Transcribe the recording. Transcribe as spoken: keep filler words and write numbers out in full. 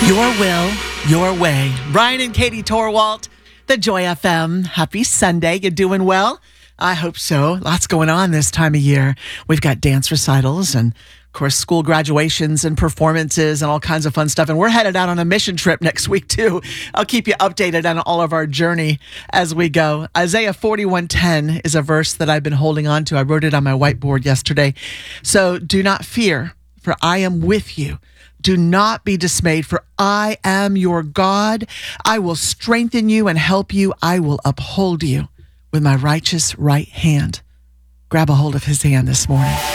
Your will, your way. Brian and Katie Torwalt, the Joy F M. Happy Sunday. You doing well? I hope so. Lots going on this time of year. We've got dance recitals and, of course, school graduations and performances and all kinds of fun stuff. And we're headed out on a mission trip next week, too. I'll keep you updated on all of our journey as we go. Isaiah forty-one ten is a verse that I've been holding on to. I wrote it on my whiteboard yesterday. So do not fear, for I am with you. Do not be dismayed, for I am your God. I will strengthen you and help you. I will uphold you with my righteous right hand. Grab a hold of his hand this morning.